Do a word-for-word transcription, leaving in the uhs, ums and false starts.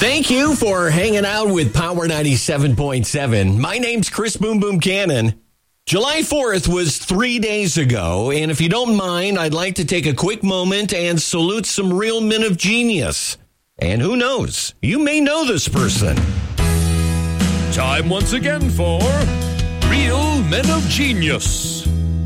Thank you for hanging out with Power ninety-seven point seven. My name's Chris Boom Boom Cannon. July fourth was three days ago, and if you don't mind, I'd like to take a quick moment and salute some real men of genius. And who knows, you may know this person. Time once again for Real Men of Genius.